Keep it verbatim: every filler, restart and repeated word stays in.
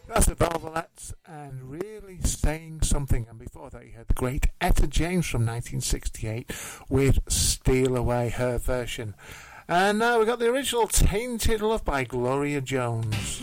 That's the Velvets and Really Saying Something. And before that, you had the great Etta James from nineteen sixty-eight with Steal Away, her version. And now we got the original Tainted Love by Gloria Jones.